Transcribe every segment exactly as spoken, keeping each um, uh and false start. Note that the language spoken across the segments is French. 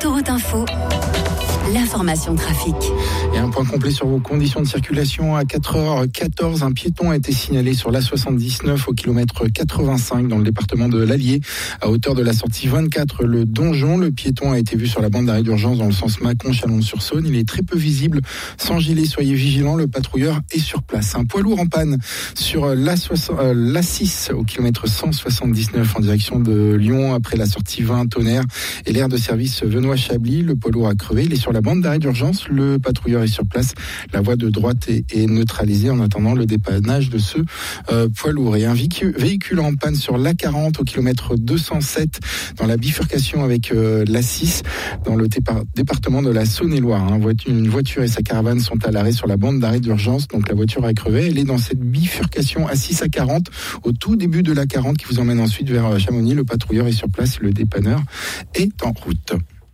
Autoroute Info, l'information trafic. Et un point complet sur vos conditions de circulation. À quatre heures quatorze, un piéton a été signalé sur l'A soixante-dix-neuf au kilomètre quatre-vingt-cinq dans le département de l'Allier, à hauteur de la sortie vingt-quatre, le Donjon. Le piéton a été vu sur la bande d'arrêt d'urgence dans le sens Mâcon-Chalon-sur-Saône. Il est très peu visible. Sans gilet, soyez vigilants, le patrouilleur est sur place. Un poids lourd en panne sur l'A six au kilomètre cent soixante-dix-neuf en direction de Lyon après la sortie vingt Tonnerre et l'aire de service Benoît-Chablis. Le poids lourd a crevé. Il est sur la bande d'arrêt d'urgence. Le patrouilleur est sur place. La voie de droite est, est neutralisée en attendant le dépannage de ce euh, poids lourd. Et un véhicule, véhicule en panne sur l'A quarante au kilomètre deux cent sept dans la bifurcation avec euh, l'A six dans le départ, département de la Saône-et-Loire. Hein. Une voiture et sa caravane sont à l'arrêt sur la bande d'arrêt d'urgence. Donc la voiture a crevé. Elle est dans cette bifurcation A six à quarante au tout début de l'A quarante qui vous emmène ensuite vers Chamonix. Le patrouilleur est sur place. Le dépanneur est en route.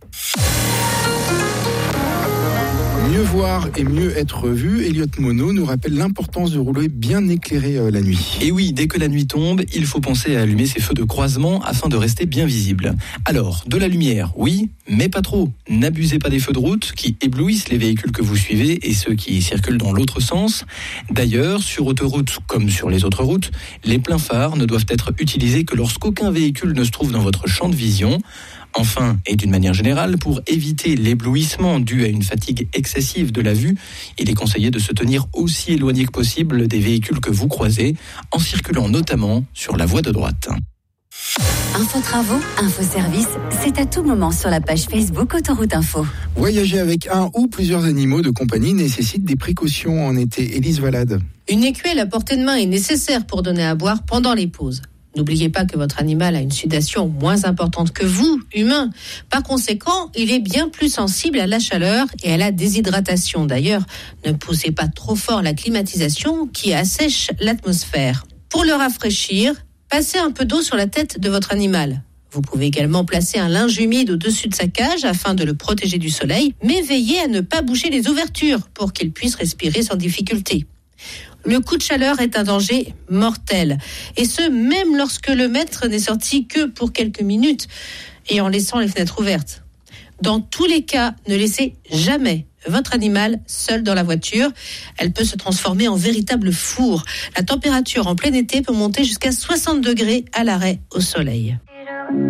Mieux voir et mieux être vu, Elliot Monod nous rappelle l'importance de rouler bien éclairé euh, la nuit. Et oui, dès que la nuit tombe, il faut penser à allumer ses feux de croisement afin de rester bien visible. Alors, de la lumière, oui, mais pas trop. N'abusez pas des feux de route qui éblouissent les véhicules que vous suivez et ceux qui circulent dans l'autre sens. D'ailleurs, sur autoroute comme sur les autres routes, les pleins phares ne doivent être utilisés que lorsqu'aucun véhicule ne se trouve dans votre champ de vision. Enfin, et d'une manière générale, pour éviter l'éblouissement dû à une fatigue excessive de la vue, il est conseillé de se tenir aussi éloigné que possible des véhicules que vous croisez, en circulant notamment sur la voie de droite. Info travaux, info service, c'est à tout moment sur la page Facebook Autoroute Info. Voyager avec un ou plusieurs animaux de compagnie nécessite des précautions en été. Élise Valade. Une écuelle à portée de main est nécessaire pour donner à boire pendant les pauses. N'oubliez pas que votre animal a une sudation moins importante que vous, humains. Par conséquent, il est bien plus sensible à la chaleur et à la déshydratation. D'ailleurs, ne poussez pas trop fort la climatisation qui assèche l'atmosphère. Pour le rafraîchir, passez un peu d'eau sur la tête de votre animal. Vous pouvez également placer un linge humide au-dessus de sa cage afin de le protéger du soleil, mais veillez à ne pas boucher les ouvertures pour qu'il puisse respirer sans difficulté. Le coup de chaleur est un danger mortel, et ce, même lorsque le maître n'est sorti que pour quelques minutes et en laissant les fenêtres ouvertes. Dans tous les cas, ne laissez jamais votre animal seul dans la voiture. Elle peut se transformer en véritable four. La température en plein été peut monter jusqu'à soixante degrés à l'arrêt au soleil.